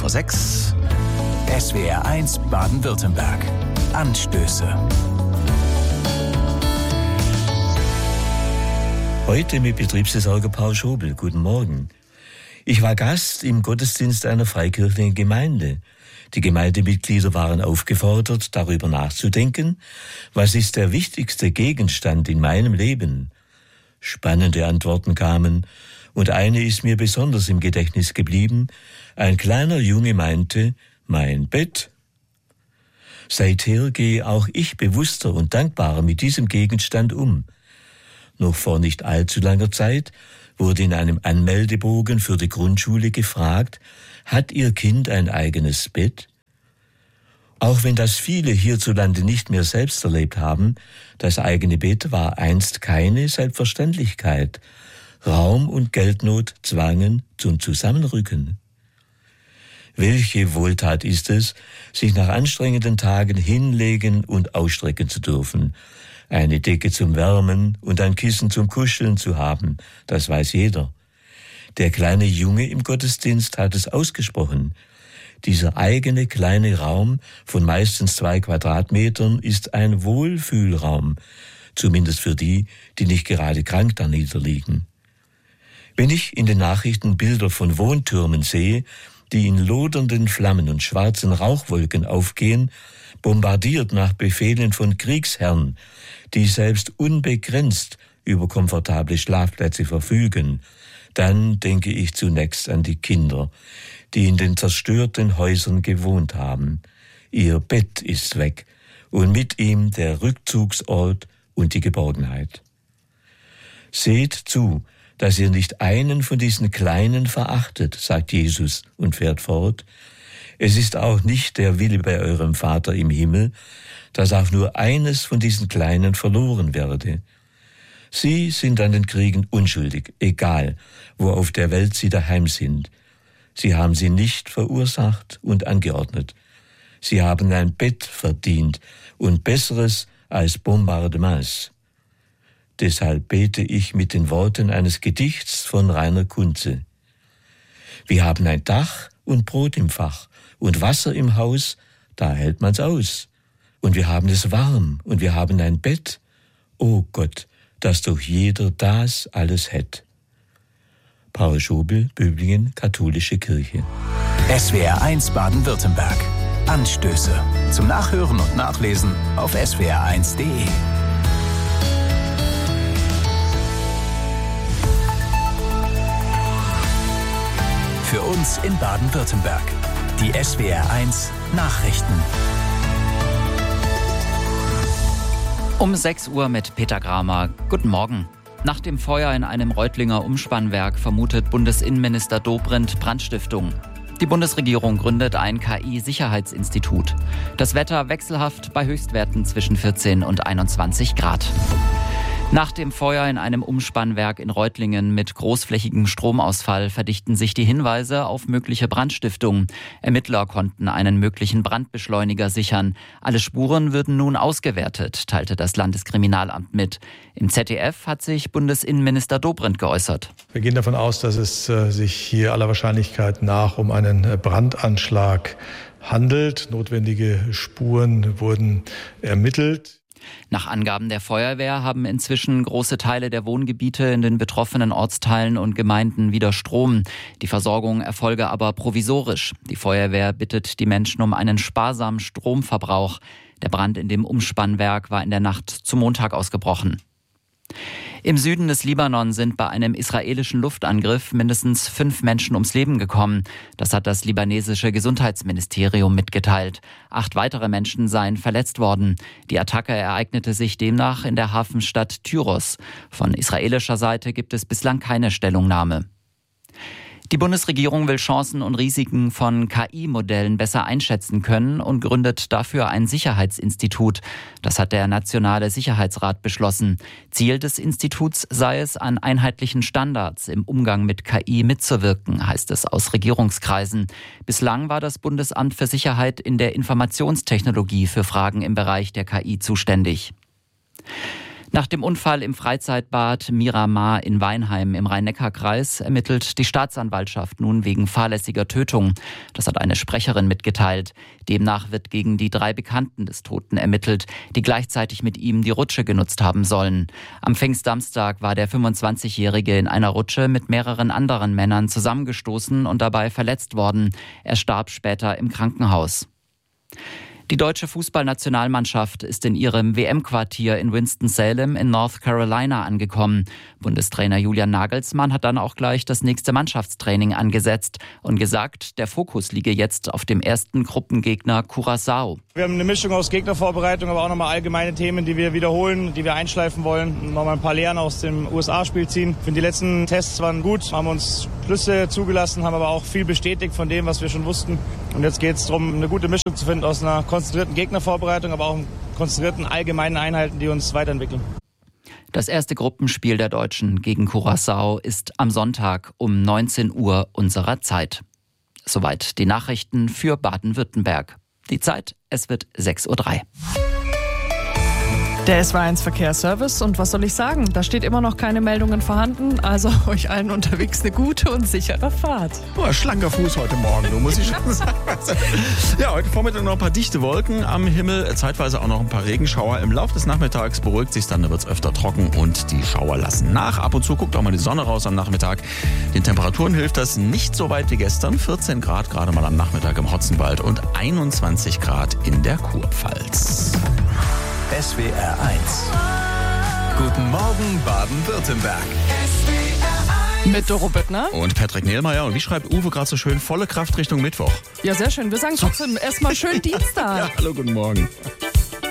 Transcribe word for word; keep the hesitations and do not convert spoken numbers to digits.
Uhr sechs. S W R eins Baden-Württemberg. Anstöße. Heute mit Betriebsversorger Paul Schobel. Guten Morgen. Ich war Gast im Gottesdienst einer freikirchlichen Gemeinde. Die Gemeindemitglieder waren aufgefordert, darüber nachzudenken, was ist der wichtigste Gegenstand in meinem Leben? Spannende Antworten kamen, und eine ist mir besonders im Gedächtnis geblieben. Ein kleiner Junge meinte, mein Bett. Seither gehe auch ich bewusster und dankbarer mit diesem Gegenstand um. Noch vor nicht allzu langer Zeit wurde in einem Anmeldebogen für die Grundschule gefragt, hat Ihr Kind ein eigenes Bett? Auch wenn das viele hierzulande nicht mehr selbst erlebt haben, das eigene Bett war einst keine Selbstverständlichkeit. Raum und Geldnot zwangen zum Zusammenrücken. Welche Wohltat ist es, sich nach anstrengenden Tagen hinlegen und ausstrecken zu dürfen, eine Decke zum Wärmen und ein Kissen zum Kuscheln zu haben, das weiß jeder. Der kleine Junge im Gottesdienst hat es ausgesprochen. Dieser eigene kleine Raum von meistens zwei Quadratmetern ist ein Wohlfühlraum, zumindest für die, die nicht gerade krank da niederliegen. Wenn ich in den Nachrichten Bilder von Wohntürmen sehe, die in lodernden Flammen und schwarzen Rauchwolken aufgehen, bombardiert nach Befehlen von Kriegsherren, die selbst unbegrenzt über komfortable Schlafplätze verfügen, dann denke ich zunächst an die Kinder, die in den zerstörten Häusern gewohnt haben. Ihr Bett ist weg und mit ihm der Rückzugsort und die Geborgenheit. Seht zu, dass ihr nicht einen von diesen Kleinen verachtet, sagt Jesus und fährt fort. Es ist auch nicht der Wille bei eurem Vater im Himmel, dass auch nur eines von diesen Kleinen verloren werde. Sie sind an den Kriegen unschuldig, egal, wo auf der Welt sie daheim sind. Sie haben sie nicht verursacht und angeordnet. Sie haben ein Bett verdient und Besseres als Bombardements. Deshalb bete ich mit den Worten eines Gedichts von Rainer Kunze. Wir haben ein Dach und Brot im Fach und Wasser im Haus, da hält man's aus. Und wir haben es warm und wir haben ein Bett. O Gott, dass doch jeder das alles hätt. Paul Schobel, Böblingen, Katholische Kirche. S W R eins Baden-Württemberg. Anstöße. Zum Nachhören und Nachlesen auf s w r eins punkt d e. Für uns in Baden-Württemberg. Die S W R eins Nachrichten. Um sechs Uhr mit Peter Gramer. Guten Morgen. Nach dem Feuer in einem Reutlinger Umspannwerk vermutet Bundesinnenminister Dobrindt Brandstiftung. Die Bundesregierung gründet ein K I-Sicherheitsinstitut. Das Wetter wechselhaft bei Höchstwerten zwischen vierzehn und einundzwanzig Grad. Nach dem Feuer in einem Umspannwerk in Reutlingen mit großflächigem Stromausfall verdichten sich die Hinweise auf mögliche Brandstiftung. Ermittler konnten einen möglichen Brandbeschleuniger sichern. Alle Spuren würden nun ausgewertet, teilte das Landeskriminalamt mit. Im Z D F hat sich Bundesinnenminister Dobrindt geäußert. Wir gehen davon aus, dass es äh, sich hier aller Wahrscheinlichkeit nach um einen äh, Brandanschlag handelt. Notwendige Spuren wurden ermittelt. Nach Angaben der Feuerwehr haben inzwischen große Teile der Wohngebiete in den betroffenen Ortsteilen und Gemeinden wieder Strom. Die Versorgung erfolge aber provisorisch. Die Feuerwehr bittet die Menschen um einen sparsamen Stromverbrauch. Der Brand in dem Umspannwerk war in der Nacht zum Montag ausgebrochen. Im Süden des Libanon sind bei einem israelischen Luftangriff mindestens fünf Menschen ums Leben gekommen. Das hat das libanesische Gesundheitsministerium mitgeteilt. Acht weitere Menschen seien verletzt worden. Die Attacke ereignete sich demnach in der Hafenstadt Tyros. Von israelischer Seite gibt es bislang keine Stellungnahme. Die Bundesregierung will Chancen und Risiken von K I-Modellen besser einschätzen können und gründet dafür ein Sicherheitsinstitut. Das hat der Nationale Sicherheitsrat beschlossen. Ziel des Instituts sei es, an einheitlichen Standards im Umgang mit K I mitzuwirken, heißt es aus Regierungskreisen. Bislang war das Bundesamt für Sicherheit in der Informationstechnologie für Fragen im Bereich der K I zuständig. Nach dem Unfall im Freizeitbad Miramar in Weinheim im Rhein-Neckar-Kreis ermittelt die Staatsanwaltschaft nun wegen fahrlässiger Tötung. Das hat eine Sprecherin mitgeteilt. Demnach wird gegen die drei Bekannten des Toten ermittelt, die gleichzeitig mit ihm die Rutsche genutzt haben sollen. Am Pfingstsamstag war der fünfundzwanzigjährige in einer Rutsche mit mehreren anderen Männern zusammengestoßen und dabei verletzt worden. Er starb später im Krankenhaus. Die deutsche Fußballnationalmannschaft ist in ihrem W M-Quartier in Winston-Salem in North Carolina angekommen. Bundestrainer Julian Nagelsmann hat dann auch gleich das nächste Mannschaftstraining angesetzt und gesagt, der Fokus liege jetzt auf dem ersten Gruppengegner Curaçao. Wir haben eine Mischung aus Gegnervorbereitung, aber auch nochmal allgemeine Themen, die wir wiederholen, die wir einschleifen wollen. Nochmal ein paar Lehren aus dem U S A-Spiel ziehen. Ich finde, die letzten Tests waren gut, haben uns Schlüsse zugelassen, haben aber auch viel bestätigt von dem, was wir schon wussten. Und jetzt geht es darum, eine gute Mischung zu finden aus einer konzentrierten Gegnervorbereitung, aber auch konzentrierten allgemeinen Einheiten, die uns weiterentwickeln. Das erste Gruppenspiel der Deutschen gegen Curaçao ist am Sonntag um neunzehn Uhr unserer Zeit. Soweit die Nachrichten für Baden-Württemberg. Die Zeit, es wird sechs Uhr drei. Der S W eins Verkehrsservice, und was soll ich sagen, da steht immer noch keine Meldungen vorhanden, also euch allen unterwegs eine gute und sichere Fahrt. Boah, schlanker Fuß heute Morgen, du muss ich schon sagen. Ja, heute Vormittag noch ein paar dichte Wolken am Himmel, zeitweise auch noch ein paar Regenschauer. Im Laufe des Nachmittags beruhigt sich dann, da wird es öfter trocken und die Schauer lassen nach. Ab und zu guckt auch mal die Sonne raus am Nachmittag. Den Temperaturen hilft das nicht so weit wie gestern. vierzehn Grad gerade mal am Nachmittag im Hotzenwald und einundzwanzig Grad in der Kurpfalz. S W R eins. Guten Morgen Baden-Württemberg. Mit Doro Büttner. Und Patrick Nehlmeier. Und wie schreibt Uwe gerade so schön, volle Kraft Richtung Mittwoch? Ja, sehr schön. Wir sagen trotzdem erstmal schön Dienstag. Ja, hallo, guten Morgen.